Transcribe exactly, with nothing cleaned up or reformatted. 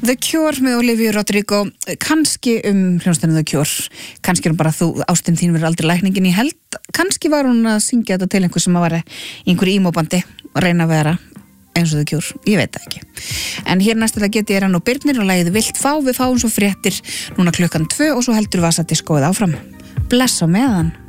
The Cure með Olivia Rodrigo, kannski um hljómsveitina The Cure, kannski er hún bara þú, ástin þín verður aldrei lækningin, ég held, kannski var hún að syngja þetta til einhver sem að vera í einhverju ímóbandi og reyna að vera eins og The Cure, ég veit það ekki. En hér næstulega geti ég rann og Birnir og lagið Vilt fá, við fáum svo fréttir núna klukkan tvö og svo heldur Vasadiskóið áfram. Bless á meðan.